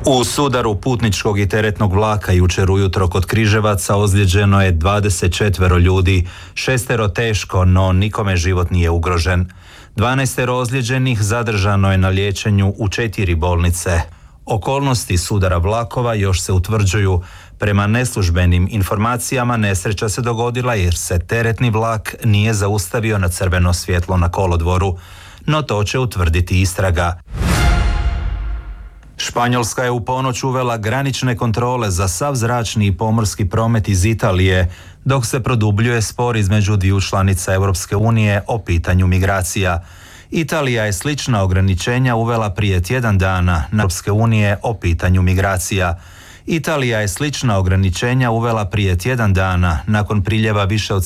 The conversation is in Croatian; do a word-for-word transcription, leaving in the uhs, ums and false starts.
U sudaru putničkog i teretnog vlaka jučer ujutro kod Križevaca ozlijeđeno je dvadeset četvero ljudi, šestero teško, no nikome život nije ugrožen. dvanaestero ozlijeđenih zadržano je na liječenju u četiri bolnice. Okolnosti sudara vlakova još se utvrđuju. Prema neslužbenim informacijama nesreća se dogodila jer se teretni vlak nije zaustavio na crveno svjetlo na kolodvoru, no to će utvrditi istraga. Španjolska je u ponoć uvela granične kontrole za sav zračni i pomorski promet iz Italije, dok se produbljuje spor između dviju članica Europske unije o pitanju migracija. Italija je slična ograničenja uvela prije tjedan dana na Europske unije o pitanju migracija. Italija je slična ograničenja uvela prije tjedan dana nakon priljeva više od